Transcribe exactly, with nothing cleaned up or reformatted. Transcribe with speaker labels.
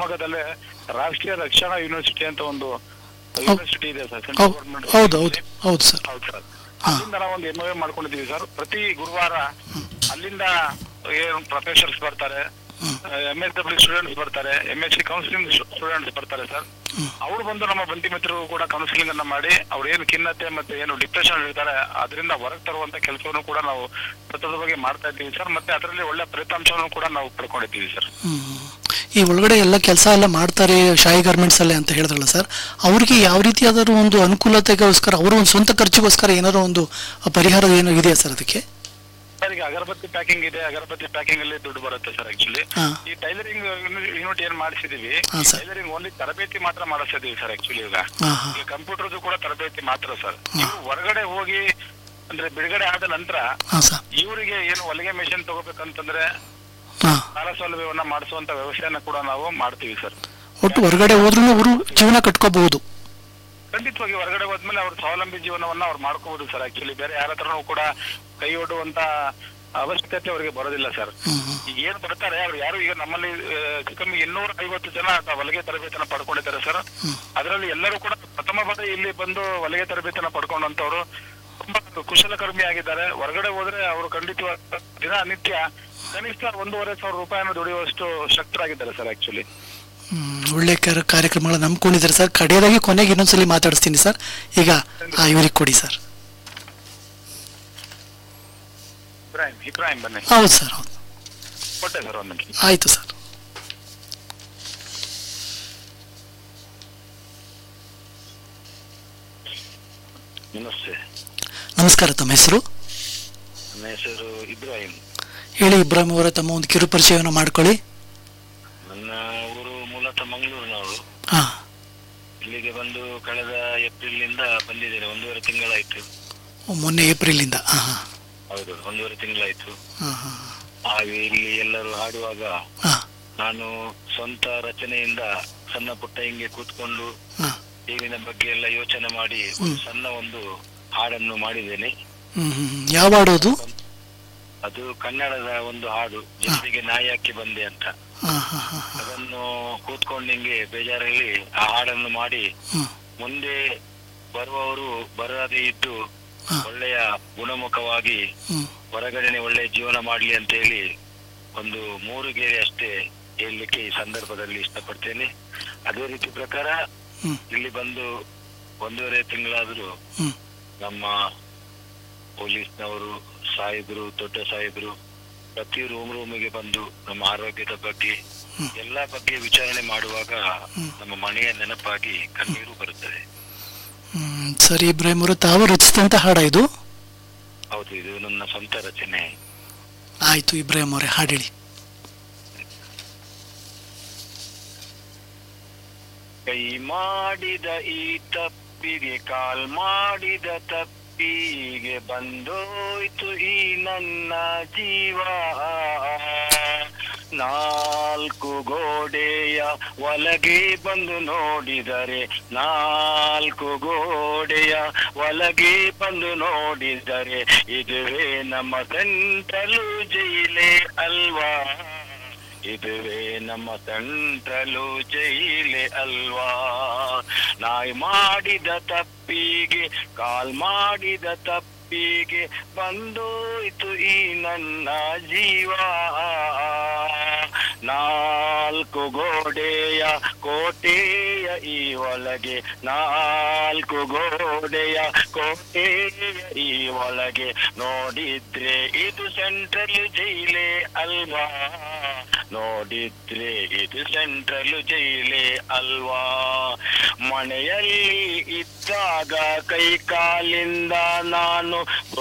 Speaker 1: ಮುಂಭಾಗದಲ್ಲೇ ರಾಷ್ಟ್ರೀಯ ರಕ್ಷಣಾ ಯೂನಿವರ್ಸಿಟಿ ಅಂತ ಒಂದು ಯೂನಿವರ್ಸಿಟಿ ಇದೆ ಸರ್, ಸೆಂಟ್ರಲ್ ಗೌರ್ಮೆಂಟ್.
Speaker 2: ಹೌದು ಹೌದು ಹೌದು ಸರ್.
Speaker 1: ಹೌದು ಸರ್. ಅಲ್ಲಿಂದ ನಾವು ಒಂದು ಎಂ ಎ ಮಾಡ್ಕೊಂಡಿದ್ದೀವಿ ಸರ್. ಪ್ರತಿ ಗುರುವಾರ ಅಲ್ಲಿಂದ ಏನು ಪ್ರೊಫೆಸರ್ಸ್ ಬರ್ತಾರೆ, ಎಂ ಎಸ್ ಡಬ್ಲ್ಯೂ ಸ್ಟೂಡೆಂಟ್ಸ್ ಬರ್ತಾರೆ, M S C counselling students ಬರ್ತಾರೆ ಸರ್. ಅವ್ರು ಬಂದು ನಮ್ಮ ಬಂಟಿ ಮಿತ್ರರು ಕೂಡ ಕೌನ್ಸಿಲಿಂಗ್ ಅನ್ನ ಮಾಡಿ ಅವ್ರು ಏನು ಖಿನ್ನತೆ ಮತ್ತೆ ಏನು ಡಿಪ್ರೆಷನ್ ಇರ್ತಾರೆ ಅದರಿಂದ ಹೊರಗೆ ತರುವಂತ ಕೆಲಸವನ್ನು ಕೂಡ ನಾವು ಸತತವಾಗಿ ಮಾಡ್ತಾ ಇದ್ದೀವಿ ಸರ್. ಮತ್ತೆ ಅದರಲ್ಲಿ ಒಳ್ಳೆ ಫಲಿತಾಂಶವನ್ನು ಕೂಡ ನಾವು ಪಡ್ಕೊಂಡಿದ್ದೀವಿ ಸರ್.
Speaker 2: ಈ ಒಳಗಡೆ ಎಲ್ಲ ಕೆಲಸ ಎಲ್ಲ ಮಾಡ್ತಾರೆ ಶಾಯಿ ಗಾರ್ಮೆಂಟ್ಸ್ ಅಲ್ಲೇ ಅಂತ ಹೇಳಿದ್ರಲ್ಲ ಸರ್, ಅವ್ರಿಗೆ ಯಾವ ರೀತಿಯಾದರೂ ಒಂದು ಅನುಕೂಲತೆಗೋಸ್ಕರ ಅವರ ಒಂದು ಸ್ವಂತ ಖರ್ಚಿಗೋಸ್ಕರ ಏನಾದ್ರು ಒಂದು ಪರಿಹಾರ ಏನೋ ಇದೆಯಾ ಸರ್ ಅದಕ್ಕೆ?
Speaker 1: ಸರ್ ಈಗ ಅಗರಬತ್ತಿ ಪ್ಯಾಕಿಂಗ್ ಇದೆ, ಅಗರಬತ್ತಿ ಪ್ಯಾಕಿಂಗ್ ಅಲ್ಲಿ ದುಡ್ಡು ಬರುತ್ತೆ ಸರ್. ಆಕ್ಚುಲಿ ಈ ಟೈಲರಿಂಗ್ ಯೂನಿಟ್ ಏನ್ ಮಾಡಿಸಿದೀವಿ, ಟೈಲರಿಂಗ್ ಓನ್ಲಿ ತರಬೇತಿ ಮಾತ್ರ ಮಾಡಿಸಿದೀವಿ ಸರ್. ಆಕ್ಚುಲಿ ಈಗ ಈಗ ಕಂಪ್ಯೂಟರ್ ಕೂಡ ತರಬೇತಿ ಮಾತ್ರ ಸರ್. ಇವ್ರು ಹೊರಗಡೆ ಹೋಗಿ ಅಂದ್ರೆ ಬಿಡುಗಡೆ ಆದ ನಂತರ ಇವರಿಗೆ ಏನು ಹೊಲಿಗೆ ಮೆಷಿನ್ ತಗೋಬೇಕಂತಂದ್ರೆ ಸಾಲ ಸೌಲಭ್ಯವನ್ನ ಮಾಡಿಸುವಂತ ವ್ಯವಸ್ಥೆಯನ್ನ ಕೂಡ ನಾವು ಮಾಡ್ತೀವಿ ಸರ್.
Speaker 2: ಒಟ್ಟು ಹೊರಗಡೆ ಹೋದ್ರೂ ಅವರು ಜೀವನ ಕಟ್ಕೋಬಹುದು.
Speaker 1: ಖಂಡಿತವಾಗಿ ಹೊರಗಡೆ ಹೋದ್ಮೇಲೆ ಅವ್ರ ಸ್ವಾವಲಂಬಿ ಜೀವನವನ್ನ ಅವ್ರು ಮಾಡ್ಕೋಬಹುದು ಸರ್. ಆಕ್ಚುಲಿ ಬೇರೆ ಯಾರ ಹತ್ರನೂ ಕೂಡ ಕೈ ಒಡ್ಡುವಂತ ಅವಶ್ಯಕತೆ ಅವರಿಗೆ ಬರೋದಿಲ್ಲ ಸರ್. ಈಗ ಏನ್ ಬರ್ತಾರೆ ಅವ್ರು ಯಾರು ಈಗ ನಮ್ಮಲ್ಲಿ ಕಮ್ಮಿ ಇನ್ನೂರ ಐವತ್ತು ಜನ ಹೊಲಿಗೆ ತರಬೇತಿನ ಪಡ್ಕೊಂಡಿದ್ದಾರೆ ಸರ್. ಅದರಲ್ಲಿ ಎಲ್ಲರೂ ಕೂಡ ಪ್ರಥಮ ಬಾರಿ ಇಲ್ಲಿ ಬಂದು ಹೊಲಿಗೆ ತರಬೇತಿನ ಪಡ್ಕೊಂಡಂತವ್ರು ತುಂಬಾ ಕುಶಲಕರ್ಮಿ ಆಗಿದ್ದಾರೆ. ಹೊರಗಡೆ ಹೋದ್ರೆ ಅವರು ಖಂಡಿತವಾಗಿ ದಿನ ನಿತ್ಯ ಕನಿಷ್ಠ ಒಂದೂವರೆ ಸಾವಿರ ರೂಪಾಯಿಯನ್ನು ದುಡಿಯುವಷ್ಟು ಶಕ್ತರಾಗಿದ್ದಾರೆ ಸರ್. ಆಕ್ಚುಲಿ
Speaker 2: ಒಳ್ಳೆ ಕಾರ್ಯಕ್ರಮಗಳನ್ನ ನಂಬ್ಕೊಂಡಿದ್ದಾರೆ ಸರ್. ಕಡೆಯದಾಗಿ ಕೊನೆಗೆ ಇನ್ನೊಂದ್ಸಲಿ ಮಾತಾಡಿಸ್ತೀನಿ ಸರ್. ಈಗ ಇವರಿಗೆ ಕೊಡಿ ಸರ್. ಹೌದು ಸರ್, ಹೌದು
Speaker 1: ಕೊಟ್ಟೆ ಸರ್. ಒಂದು
Speaker 2: ಆಯ್ತು ಸರ್.
Speaker 1: ನಮಸ್ತೆ.
Speaker 2: ನಮಸ್ಕಾರ. ತಮ್ಮ ಹೆಸರು?
Speaker 1: ನನ್ನ ಹೆಸರು ಇಬ್ರಾಹಿಂ.
Speaker 2: ಹೇಳಿ ಇಬ್ರಾಹಿಂ ಅವರ, ತಮ್ಮ ಒಂದು ಕಿರು ಪರಿಚಯವನ್ನು ಮಾಡ್ಕೊಳ್ಳಿ.
Speaker 1: ನನ್ನ ಊರು ಮೂಲತಃ ಮಂಗಳೂರಿನವರು.
Speaker 2: ಹಾ,
Speaker 1: ಇಲ್ಲಿಗೆ ಬಂದು ಕಳೆದ ಏಪ್ರಿಲ್ ಇಂದ ಬಂದಿದ್ದೇನೆ. ಒಂದೂವರೆ ತಿಂಗಳಾಯ್ತು.
Speaker 2: ಮೊನ್ನೆ ಏಪ್ರಿಲ್ ಇಂದ?
Speaker 1: ಹೌದು, ಒಂದೂವರೆ ತಿಂಗಳಾಯ್ತು. ಹಾಗೆ ಇಲ್ಲಿ ಎಲ್ಲರೂ ಹಾಡುವಾಗ ನಾನು ಸ್ವಂತ ರಚನೆಯಿಂದ ಸಣ್ಣ ಪುಟ್ಟ ಹಿಂಗೆ ಕೂತ್ಕೊಂಡು ಜೀವನ ಬಗ್ಗೆ ಎಲ್ಲ ಯೋಚನೆ ಮಾಡಿ ಸಣ್ಣ ಒಂದು ಹಾಡನ್ನು ಮಾಡಿದ್ದೇನೆ.
Speaker 2: ಯಾವ ಹಾಡು ಅದು?
Speaker 1: ಅದು ಕನ್ನಡದ ಒಂದು ಹಾಡು, ಜೊತೆಗೆ ನಾಯಕಿ ಬಂದೆ ಅಂತ. ಅದನ್ನು ಕೂತ್ಕೊಂಡು ಹಿಂಗೆ ಬೇಜಾರಲ್ಲಿ ಆ ಹಾಡನ್ನು ಮಾಡಿ ಮುಂದೆ ಬರುವವರು ಬರದೇ ಇದ್ದು ಒಳ್ಳೆಯ ಗುಣಮುಖವಾಗಿ ಹೊರಗಡೆನೆ ಒಳ್ಳೆಯ ಜೀವನ ಮಾಡ್ಲಿ ಅಂತ ಹೇಳಿ ಒಂದು ಮೂರು ಗೆರೆ ಅಷ್ಟೇ ಹೇಳಲಿಕ್ಕೆ ಈ ಸಂದರ್ಭದಲ್ಲಿ ಇಷ್ಟಪಡ್ತೇನೆ. ಅದೇ ರೀತಿ ಪ್ರಕಾರ ಇಲ್ಲಿ ಬಂದು ಒಂದೂವರೆ ತಿಂಗಳಾದ್ರೂ ನಮ್ಮ ಪೊಲೀಸ್ನವರು, ಸಾಹೇಬರು, ದೊಡ್ಡ ಸಾಹೇಬರು ಪ್ರತಿ ರೂಮ್ ರೂಮಿಗೆ ಬಂದು ನಮ್ಮ ಆರೋಗ್ಯದ ಬಗ್ಗೆ ಎಲ್ಲಾ ಬಗ್ಗೆ ವಿಚಾರಣೆ ಮಾಡುವಾಗ ನಮ್ಮ ಮನೆಯ ನೆನಪಾಗಿ ಕಣ್ಣೀರು ಬರುತ್ತದೆ.
Speaker 2: ಸರಿ ಇಬ್ರಾಹಿಂ ಅವರು, ತಾವು ರಚಿಸಿದಂತ ಹಾಡ ಇದು?
Speaker 1: ಹೌದು, ಇದು ನನ್ನ ಸ್ವಂತ ರಚನೆ.
Speaker 2: ಆಯ್ತು ಇಬ್ರಾಹಿಂ ಅವರೇ, ಹಾಡೇಳಿ.
Speaker 1: ಕೈ ಮಾಡಿದ ಈ ತಪ್ಪಿಗೆ ಕಾಲ್ ಮಾಡಿದ ತಪ್ಪಿಗೆ ಬಂದೋಯ್ತು ಈ ನನ್ನ ಜೀವ. ನಾಲ್ಕು ಗೋಡೆಯ ಒಳಗೆ ಬಂದು ನೋಡಿದರೆ, ನಾಲ್ಕು ಗೋಡೆಯ ಒಳಗೆ ಬಂದು ನೋಡಿದರೆ ಇದುವೇ ನಮ್ಮ ಸೆಂಟ್ರಲು ಜೈಲೇ ಅಲ್ವಾ, ಇದುವೇ ನಮ್ಮ ಸೆಂಟ್ರಲು ಜೈಲೇ ಅಲ್ವಾ. ನಾಯಿ ಮಾಡಿದ ತಪ್ಪಿಗೆ ಕಾಲ್ ಮಾಡಿದ ತಪ್ಪಿಗೆ ಬಂದೋಯ್ತು ಈ ನನ್ನ ಜೀವ. ನಾಲ್ಕು ಗೋಡೆಯ ಕೋಟೆಯ ಈ ಒಳಗೆ, ನಾಲ್ಕು ಗೋಡೆಯ ಕೋಟೆಯ ಈ ಒಳಗೆ ನೋಡಿದ್ರೆ ಇದು ಸೆಂಟ್ರಲ್ ಜೈಲೇ ಅಲ್ವಾ, ನೋಡಿದ್ರೆ ಇದು ಸೆಂಟ್ರಲ್ ಜೈಲೇ ಅಲ್ವಾ. ಮನೆಯಲ್ಲಿ ಇದ್ದಾಗ ಕೈ ಕಾಲಿಂದ ನಾನು